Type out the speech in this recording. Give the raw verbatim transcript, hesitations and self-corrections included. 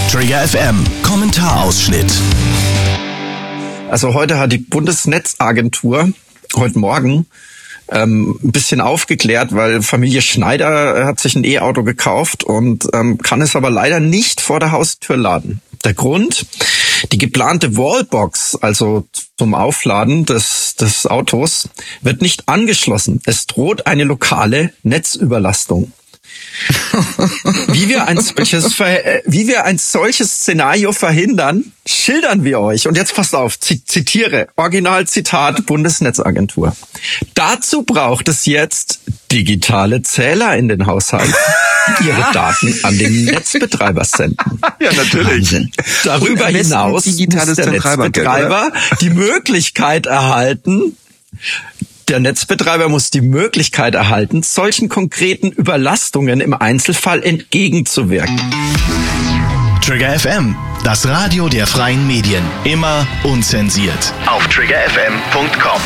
Trigger F M Kommentarausschnitt. Also heute hat die Bundesnetzagentur heute Morgen ähm, ein bisschen aufgeklärt, weil Familie Schneider hat sich ein E-Auto gekauft und ähm, kann es aber leider nicht vor der Haustür laden. Der Grund: Die geplante Wallbox, also zum Aufladen des, des Autos, wird nicht angeschlossen. Es droht eine lokale Netzüberlastung. Wie wir ein solches, wie wir ein solches Szenario verhindern, schildern wir euch. Und jetzt passt auf, zitiere, Originalzitat Bundesnetzagentur. Dazu braucht es jetzt digitale Zähler in den Haushalten, die ihre Daten an den Netzbetreiber senden. Ja, natürlich. Wahnsinn. Darüber hinaus muss der Netzbetreiber die Möglichkeit erhalten, Der Netzbetreiber muss die Möglichkeit erhalten, solchen konkreten Überlastungen im Einzelfall entgegenzuwirken. Trigger F M, das Radio der freien Medien. Immer unzensiert. Auf trigger f m punkt com.